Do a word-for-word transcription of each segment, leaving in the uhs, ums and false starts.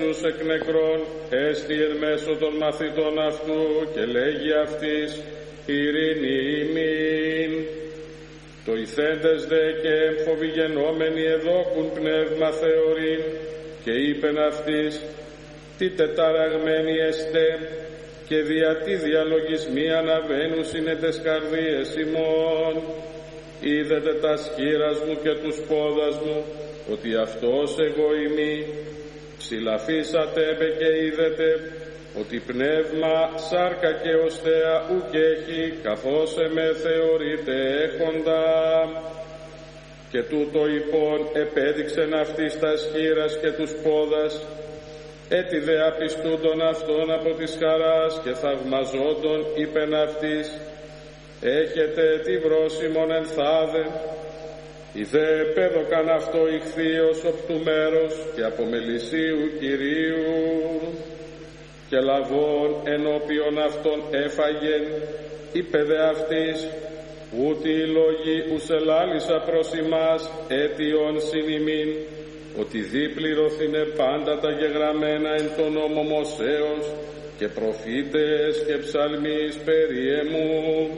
τους εκ νεκρών έστι εν μέσω των μαθητών αυτού και λέγει αυτής ειρήνη ημίν. Το ηθέντες δε και εμφοβηγενόμενοι εδώκουν πνεύμα θεωρήν και είπεν αυτής τι τεταραγμένοι εστέ και δια τι διαλογισμοί αναβαίνουσιν εν τες καρδίες ημών. Είδετε τα σχήρας μου και τους πόδας μου ότι αυτός εγώ ημί. Ψηλαφίσατε με και είδετε ότι πνεύμα, σάρκα και οστέα ουκ έχει, καθώς εμέ θεωρείται έχοντα. Και τούτο υπόν επέδειξεν αυτής τα σχήρας και τους πόδας, έτι δε απιστούντον αυτών από της χαράς και θαυμαζόντων είπεν αυτής, έχετε τη βρόσιμον ενθάδε. Η δε επέδωκαν αυτό ηχθείος οπ του μέρος και από μελισσίου Κυρίου και λαβών ενώπιον αυτών έφαγεν, είπε δε αυτής, ούτι οι λόγοι ους ελάλησα προς ημάς αίτιον συν ημίν, ότι δίπληρωθήνε πάντα τα γεγραμμένα εν τον νόμο Μωσέως και προφήτες και ψαλμείς περί εμού.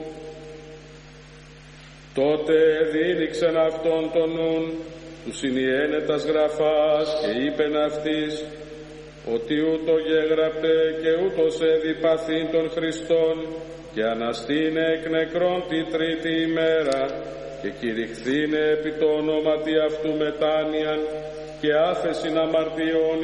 Τότε δίδειξεν αυτόν τον νουν, του συνιένετας γραφάς και είπεν αυτής, ότι ούτω γέγραπτε και ούτως έδι παθήν των Χριστών και αναστήνε εκ νεκρών τη τρίτη ημέρα και κηρυχθήνε επί το ονόματι αυτού μετάνοιαν και άφεσιν αμαρτιών